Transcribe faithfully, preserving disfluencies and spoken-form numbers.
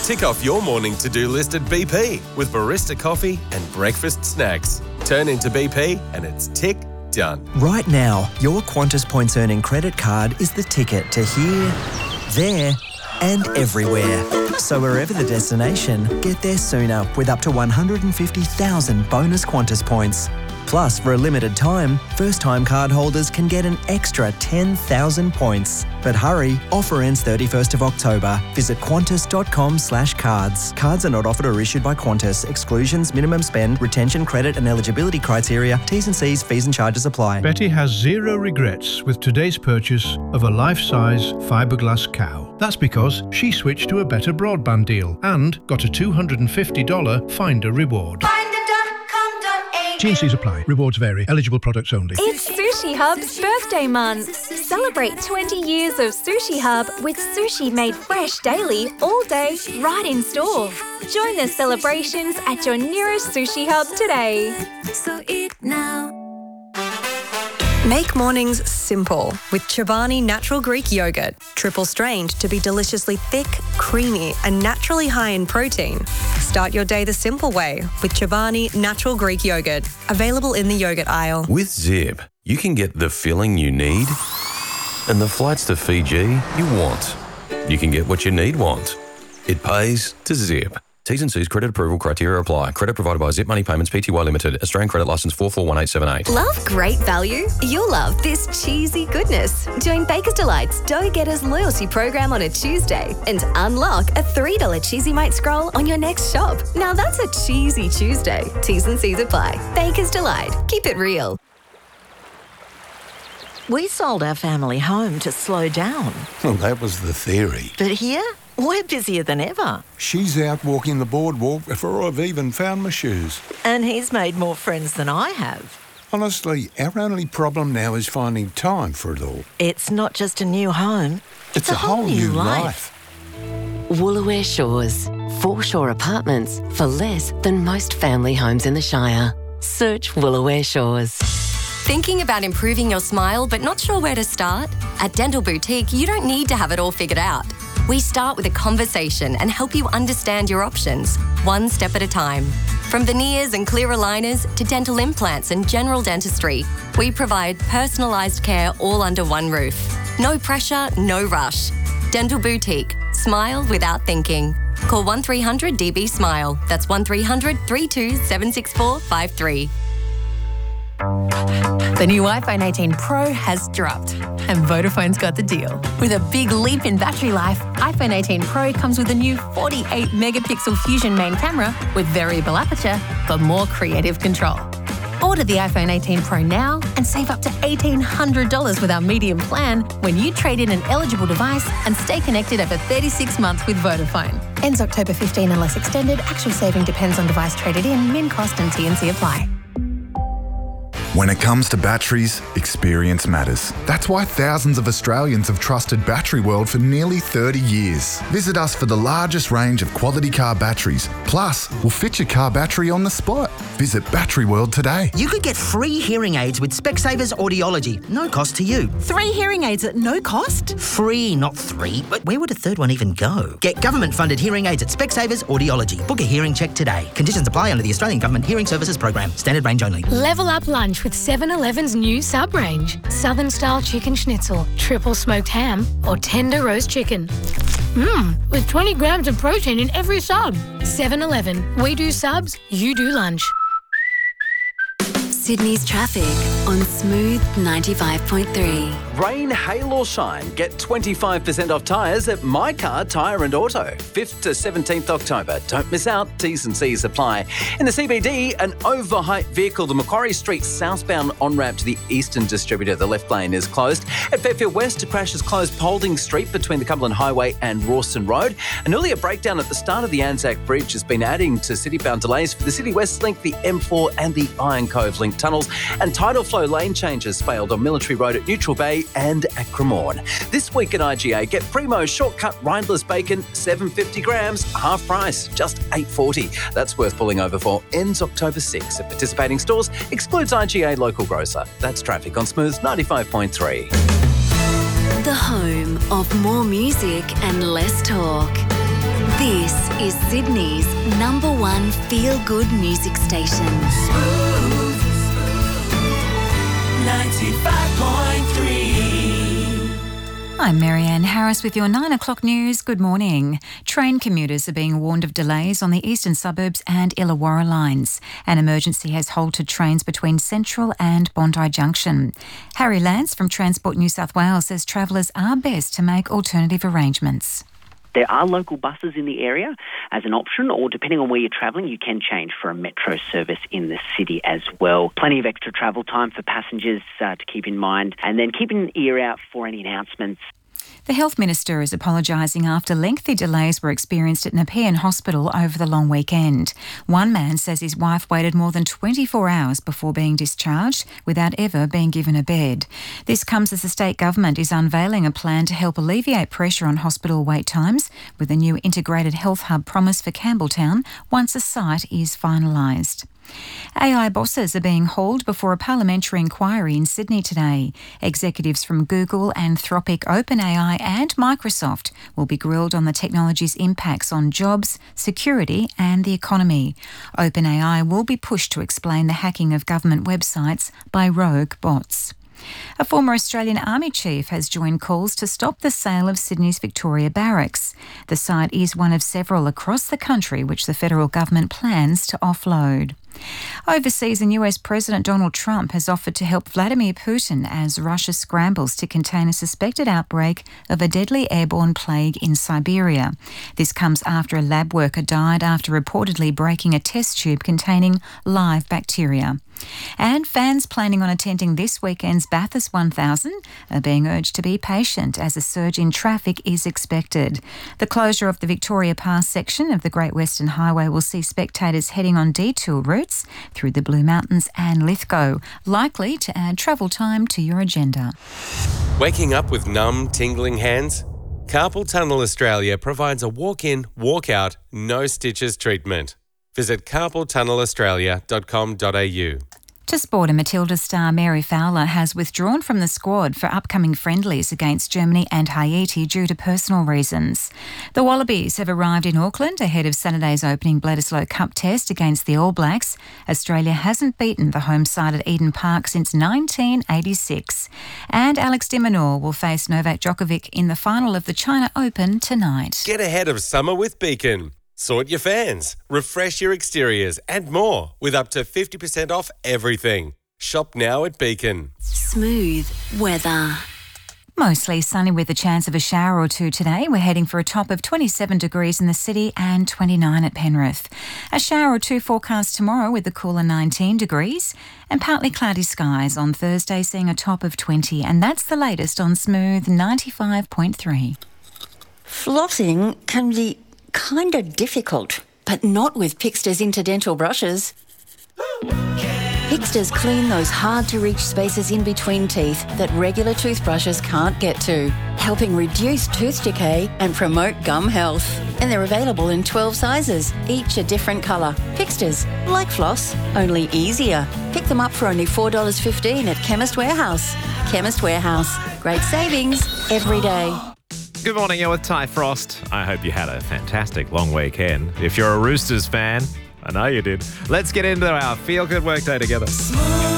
Tick off your morning to-do list at B P with barista coffee and breakfast snacks. Turn into B P and it's tick done. Right now, your Qantas Points Earning credit card is the ticket to here, there and everywhere. So wherever the destination, get there sooner with up to one hundred fifty thousand bonus Qantas points. Plus, for a limited time, first-time card holders can get an extra ten thousand points. But hurry, offer ends thirty-first of October. Visit qantas.com slash cards. Cards are not offered or issued by Qantas. Exclusions, minimum spend, retention, credit and eligibility criteria, T's and C's, fees and charges apply. Betty has zero regrets with today's purchase of a life-size fiberglass cow. That's because she switched to a better broadband deal and got a two hundred fifty dollars Finder reward. T and C's apply. Rewards vary. Eligible products only. It's Sushi Hub's birthday month. Celebrate twenty years of Sushi Hub with sushi made fresh daily, all day, right in store. Join the celebrations at your nearest Sushi Hub today. So eat now. Make mornings simple with Chobani Natural Greek Yogurt. Triple strained to be deliciously thick, creamy and naturally high in protein. Start your day the simple way with Chobani Natural Greek Yogurt. Available in the yogurt aisle. With Zip, you can get the filling you need and the flights to Fiji you want. You can get what you need want. It pays to Zip. T's and C's credit approval criteria apply. Credit provided by Zip Money Payments Pty Limited. Australian credit licence four four one eight seven eight. Love great value? You'll love this cheesy goodness. Join Baker's Delight's Dough Getters loyalty program on a Tuesday and unlock a three dollars Cheesy Mate scroll on your next shop. Now that's a cheesy Tuesday. T's and C's apply. Baker's Delight. Keep it real. We sold our family home to slow down. Well, that was the theory. But here, we're busier than ever. She's out walking the boardwalk before I've even found my shoes. And he's made more friends than I have. Honestly, our only problem now is finding time for it all. It's not just a new home. It's, it's a, a whole, whole new life. life. Woolooware Shores. Foreshore apartments for less than most family homes in the Shire. Search Woolooware Shores. Thinking about improving your smile but not sure where to start? At Dental Boutique, you don't need to have it all figured out. We start with a conversation and help you understand your options, one step at a time. From veneers and clear aligners to dental implants and general dentistry, we provide personalised care all under one roof. No pressure, no rush. Dental Boutique. Smile without thinking. Call one three hundred D B SMILE. That's one three hundred, three two seven six four five three. The new iPhone eighteen Pro has dropped, and Vodafone's got the deal. With a big leap in battery life, iPhone eighteen Pro comes with a new forty-eight megapixel Fusion main camera with variable aperture for more creative control. Order the iPhone eighteen Pro now and save up to eighteen hundred dollars with our medium plan when you trade in an eligible device and stay connected over thirty-six months with Vodafone. Ends October fifteenth unless extended. Actual saving depends on device traded in, min cost and T and C apply. When it comes to batteries, experience matters. That's why thousands of Australians have trusted Battery World for nearly thirty years. Visit us for the largest range of quality car batteries. Plus, we'll fit your car battery on the spot. Visit Battery World today. You could get free hearing aids with Specsavers Audiology. No cost to you. Three hearing aids at no cost? Free, not three. But where would a third one even go? Get government-funded hearing aids at Specsavers Audiology. Book a hearing check today. Conditions apply under the Australian Government Hearing Services Program. Standard range only. Level up lunch with seven eleven's new sub-range. Southern-style chicken schnitzel, triple smoked ham, or tender roast chicken. Mmm, with twenty grams of protein in every sub. seven eleven. We do subs, you do lunch. Sydney's traffic on Smooth ninety-five point three. Rain, hail or shine, get twenty-five percent off tyres at My Car Tyre and Auto. fifth to seventeenth October. Don't miss out. T's and C's apply. In the C B D, an overhyped vehicle, the Macquarie Street southbound on-ramp to the Eastern Distributor. The left lane is closed. At Fairfield West, a crash has closed Paulding Street between the Cumberland Highway and Rawston Road. An earlier breakdown at the start of the Anzac Bridge has been adding to city-bound delays for the City West Link, the M four and the Iron Cove Link tunnels. And tidal flow lane changes failed on Military Road at Neutral Bay and at Cremorne. This week at I G A, get Primo shortcut rindless bacon, seven hundred fifty grams, half price, just eight dollars forty. That's worth pulling over for. Ends October sixth at participating stores. Excludes I G A local grocer. That's traffic on Smooth ninety-five point three. The home of more music and less talk. This is Sydney's number one feel-good music station. ninety-five point three. I'm Marianne Harris with your nine o'clock news. Good morning. Train commuters are being warned of delays on the eastern suburbs and Illawarra lines. An emergency has halted trains between Central and Bondi Junction. Harry Lance from Transport New South Wales says travellers are best to make alternative arrangements. There are local buses in the area as an option, or depending on where you're travelling, you can change for a metro service in the city as well. Plenty of extra travel time for passengers uh, to keep in mind, and then keep an ear out for any announcements. The Health Minister is apologising after lengthy delays were experienced at Nepean Hospital over the long weekend. One man says his wife waited more than twenty-four hours before being discharged without ever being given a bed. This comes as the state government is unveiling a plan to help alleviate pressure on hospital wait times with a new integrated health hub promise for Campbelltown once a site is finalised. A I bosses are being hauled before a parliamentary inquiry in Sydney today. Executives from Google, Anthropic, OpenAI and Microsoft will be grilled on the technology's impacts on jobs, security and the economy. OpenAI will be pushed to explain the hacking of government websites by rogue bots. A former Australian Army chief has joined calls to stop the sale of Sydney's Victoria Barracks. The site is one of several across the country which the federal government plans to offload. Overseas, and U S President Donald Trump has offered to help Vladimir Putin as Russia scrambles to contain a suspected outbreak of a deadly airborne plague in Siberia. This comes after a lab worker died after reportedly breaking a test tube containing live bacteria. And fans planning on attending this weekend's Bathurst one thousand are being urged to be patient as a surge in traffic is expected. The closure of the Victoria Pass section of the Great Western Highway will see spectators heading on detour routes through the Blue Mountains and Lithgow, likely to add travel time to your agenda. Waking up with numb, tingling hands? Carpal Tunnel Australia provides a walk-in, walk-out, no stitches treatment. Visit carpal tunnel australia dot com dot a u. To sport, a Matilda star Mary Fowler has withdrawn from the squad for upcoming friendlies against Germany and Haiti due to personal reasons. The Wallabies have arrived in Auckland ahead of Saturday's opening Bledisloe Cup test against the All Blacks. Australia hasn't beaten the home side at Eden Park since nineteen eighty-six. And Alex de Minaur will face Novak Djokovic in the final of the China Open tonight. Get ahead of summer with Beacon. Sort your fans, refresh your exteriors and more with up to fifty percent off everything. Shop now at Beacon. Smooth weather. Mostly sunny with a chance of a shower or two today. We're heading for a top of twenty-seven degrees in the city and twenty-nine at Penrith. A shower or two forecast tomorrow with the cooler nineteen degrees and partly cloudy skies on Thursday seeing a top of twenty. And that's the latest on Smooth ninety-five point three. Flossing can be kind of difficult, but not with Pixter's Interdental brushes. Pixter's clean those hard-to-reach spaces in between teeth that regular toothbrushes can't get to, helping reduce tooth decay and promote gum health. And they're available in twelve sizes, each a different colour. Pixter's, like floss, only easier. Pick them up for only four dollars fifteen at Chemist Warehouse. Chemist Warehouse, great savings every day. Good morning, you're with Ty Frost. I hope you had a fantastic long weekend. If you're a Roosters fan, I know you did. Let's get into our feel-good workday together.